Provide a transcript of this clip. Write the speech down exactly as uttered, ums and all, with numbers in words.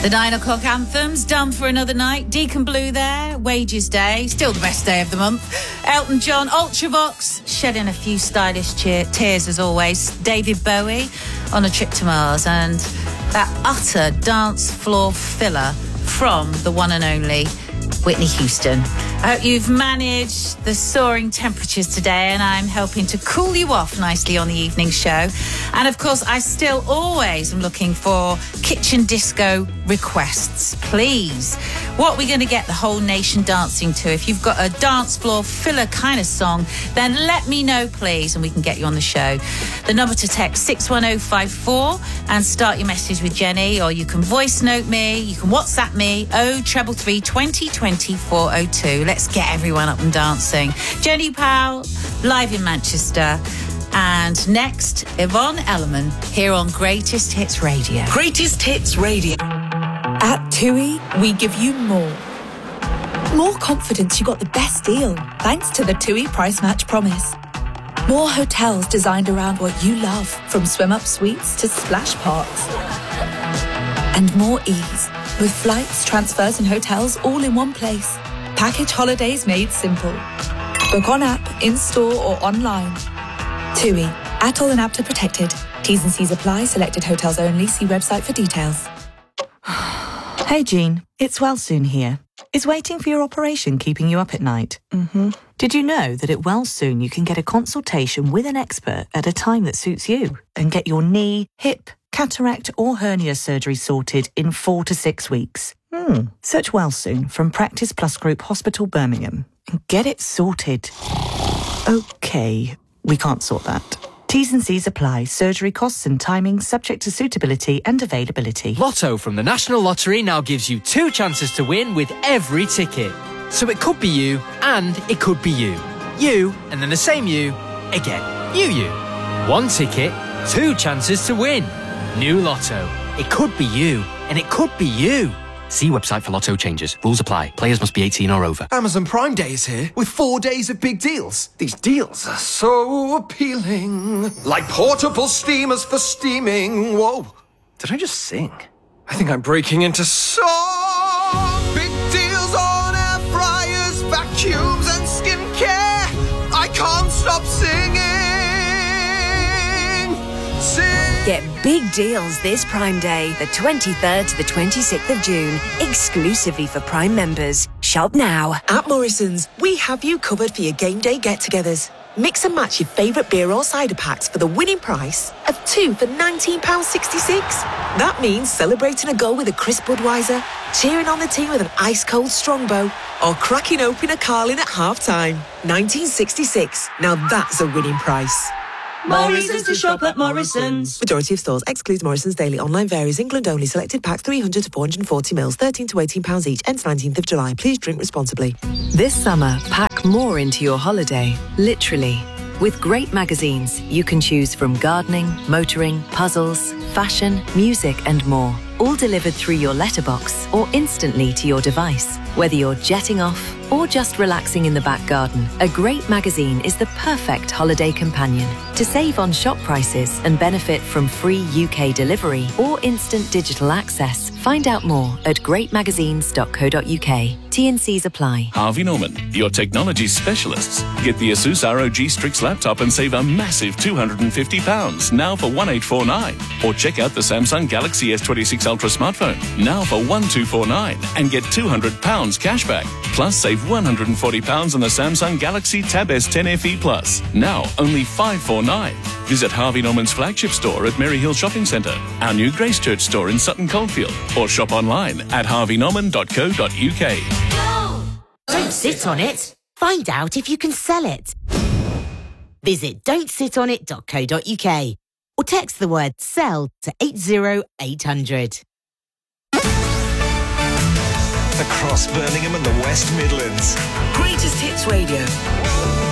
The nine o'clock anthem's done for another night. Deacon Blue there, Wages Day, still the best day of the month. Elton John, Ultravox, shedding a few stylish cheer- tears as always. David Bowie on A Trip to Mars, and that utter dance floor filler from the one and only Whitney Houston. I hope you've managed the soaring temperatures today, and I'm helping to cool you off nicely on the evening show. And of course, I still always am looking for kitchen disco requests. Please, what are we going to get the whole nation dancing to? If you've got a dance floor filler kind of song, then let me know, please, and we can get you on the show. The number to text six one oh five four and start your message with Jenny, or you can voice note me, you can WhatsApp me, oh triple three twenty twenty four oh two. Let's get everyone up and dancing. Jenny Powell, live in Manchester. And next, Yvonne Elliman, here on Greatest Hits Radio. Greatest Hits Radio. At TUI, we give you more. More confidence you got the best deal, thanks to the TUI Price Match Promise. More hotels designed around what you love, from swim-up suites to splash parks. And more ease, with flights, transfers and hotels all in one place. Package holidays made simple. Book on app, in-store or online. TUI, atoll and APTA protected. T's and C's apply. Selected hotels only. See website for details. Hey Jean, it's Wellsoon here. Is waiting for your operation keeping you up at night? Mm-hmm. Did you know that at Wellsoon you can get a consultation with an expert at a time that suits you and get your knee, hip, cataract or hernia surgery sorted in four to six weeks? Hmm. Search Wellsoon from Practice Plus Group Hospital Birmingham and get it sorted. Okay, we can't sort that. T's and C's apply. Surgery costs and timing subject to suitability and availability. Lotto from the National Lottery now gives you two chances to win with every ticket. So it could be you and it could be you. You and then the same you again. You, you. One ticket, two chances to win. New Lotto. It could be you and it could be you. See website for Lotto changes. Rules apply. Players must be eighteen or over. Amazon Prime Day is here with four days of big deals. These deals are so appealing. Like portable steamers for steaming. Whoa. Did I just sing? I think I'm breaking into song. Big deals on air fryers, vacuums and skincare. I can't stop singing. Sing. Get big deals this Prime Day, the twenty-third to the twenty-sixth of June, exclusively for Prime members. Shop now. At Morrison's, we have you covered for your game day get-togethers. Mix and match your favourite beer or cider packs for the winning price of two for nineteen pounds sixty-six. That means celebrating a goal with a crisp Budweiser, cheering on the team with an ice-cold Strongbow, or cracking open a Carling at half-time. nineteen sixty-six. Now that's a winning price. Morrison's to shop at Morrison's. Majority of stores excludes Morrison's daily. Online varies. England only. Selected packs three hundred to four hundred forty mils, thirteen to eighteen pounds each. Ends nineteenth of July. Please drink responsibly. This summer, pack more into your holiday, literally. With great magazines, you can choose from gardening, motoring, puzzles, fashion, music and more. All delivered through your letterbox or instantly to your device. Whether you're jetting off or just relaxing in the back garden, a great magazine is the perfect holiday companion. To save on shop prices and benefit from free U K delivery or instant digital access, find out more at great magazines dot co dot uk. T and C's apply. Harvey Norman, your technology specialists. Get the Asus R O G Strix laptop and save a massive two hundred fifty pounds, now for one thousand eight hundred forty-nine pounds. Or check out the Samsung Galaxy S twenty-six Ultra smartphone, now for one thousand two hundred forty-nine pounds, and get two hundred pounds cashback. Plus, save one hundred forty pounds on the Samsung Galaxy Tab S ten F E Plus, now only five hundred forty-nine pounds. Visit Harvey Norman's flagship store at Maryhill Shopping Centre, our new Gracechurch store in Sutton Coldfield, or shop online at harvey norman dot co dot uk. Don't sit on it. Find out if you can sell it. Visit don't sit on it dot co dot uk or text the word sell to eight zero eight hundred. Across Birmingham and the West Midlands. Greatest Hits Radio.